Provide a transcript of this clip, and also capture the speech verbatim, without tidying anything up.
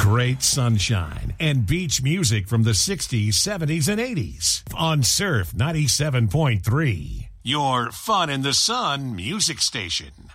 Great sunshine and beach music from the sixties, seventies, and eighties on Surf ninety-seven point three. Your fun in the sun music station.